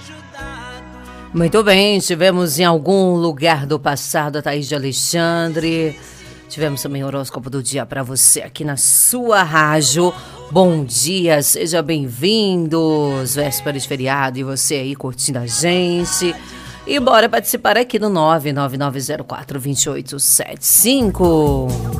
Muito bem, tivemos em algum lugar do passado a Thaís de Alexandre. Tivemos também o horóscopo do dia para você aqui na sua rádio. Bom dia, seja bem-vindos. Véspera de feriado e você aí curtindo a gente. E bora participar aqui no 999042875.